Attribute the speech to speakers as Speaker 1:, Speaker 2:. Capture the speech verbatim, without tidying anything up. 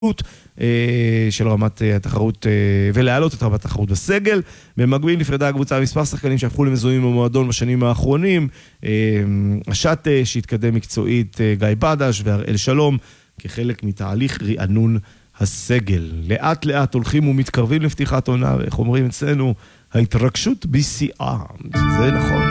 Speaker 1: של רמת התחרות ולהעלות את רמת התחרות בסגל. במקביל נפרדה הקבוצה מספר שחקנים שהפכו למזוהים במועדון בשנים האחרונים, השאט שהתקדם מקצועית גיא בדש והראל שלום כחלק מתהליך רענון הסגל. לאט לאט הולכים ומתקרבים לפתיחת עונה, ואיך אומרים אצלנו, ההתרגשות בשיאה, זה נכון.